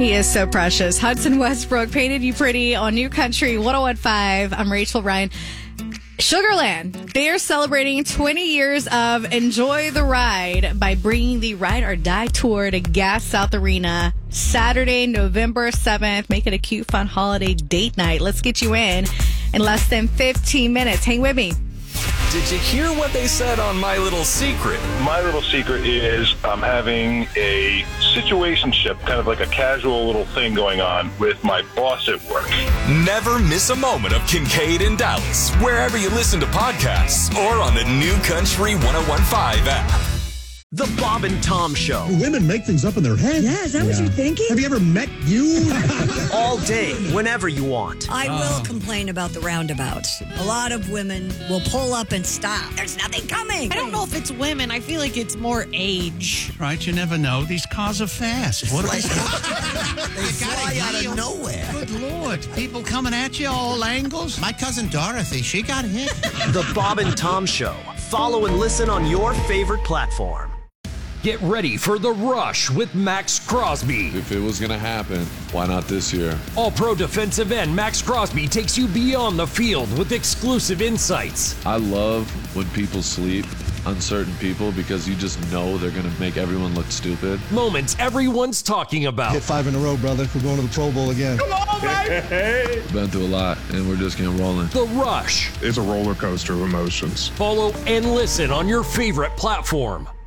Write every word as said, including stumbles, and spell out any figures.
He is so precious. Hudson Westbrook, Painted You Pretty on New Country one oh one point five. I'm Rachel Ryan. Sugarland, they are celebrating twenty years of Enjoy the Ride by bringing the Ride or Die Tour to Gas South Arena Saturday, November seventh. Make it a cute, fun holiday date night. Let's get you in in less than fifteen minutes. Hang with me. Did you hear what they said on My Little Secret? My little secret is I'm having a situationship, kind of like a casual little thing going on with my boss at work. Never miss a moment of Kincaid in Dallas, wherever you listen to podcasts or on the New Country one oh one point five app. The Bob and Tom Show. Women make things up in their head. Yeah, is that what you're thinking? Have you ever met you? All day, whenever you want. I will complain about the roundabouts. A lot of women will pull up and stop. There's nothing coming. I don't know if it's women. I feel like it's more age. Right, you never know. These cars are fast. What are they? They fly out of nowhere. Good Lord. People coming at you all angles. My cousin Dorothy, she got hit. The Bob and Tom Show. Follow and listen on your favorite platform. Get ready for The Rush with Max Crosby. If it was going to happen, why not this year? All-pro defensive end Max Crosby takes you beyond the field with exclusive insights. I love when people sleep on certain people because you just know they're going to make everyone look stupid. Moments everyone's talking about. Hit five in a row, brother. We're going to the Pro Bowl again. Come on, baby! We've been through a lot, and we're just getting rolling. The Rush. It's a roller coaster of emotions. Follow and listen on your favorite platform.